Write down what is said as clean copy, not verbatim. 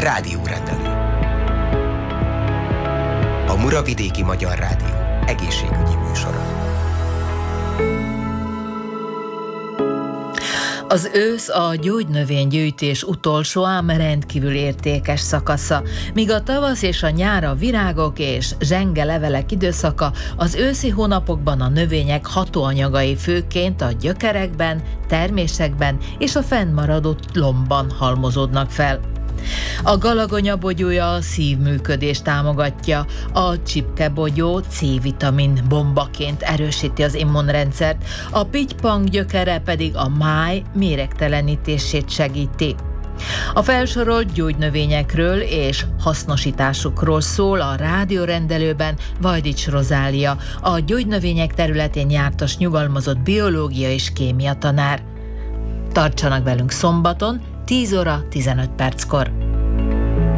Rádiórendelő. A Muravidéki Magyar Rádió egészségügyi műsora. Az ősz a gyógynövénygyűjtés utolsó, ám rendkívül értékes szakasza. Míg a tavasz és a nyár a virágok és zsenge levelek időszaka, az őszi hónapokban a növények hatóanyagai főként a gyökerekben, termésekben és a fennmaradott lombban halmozódnak fel. A galagonya bogyója a szívműködést támogatja, a csipkebogyó C-vitamin bombaként erősíti az immunrendszert, a pittypang gyökere pedig a máj méregtelenítését segíti. A felsorolt gyógynövényekről és hasznosításukról szól a rádiórendelőben Vajdics Rozália, a gyógynövények területén jártas nyugalmazott biológia és kémia tanár. Tartsanak velünk szombaton, 10 óra 15 perckor.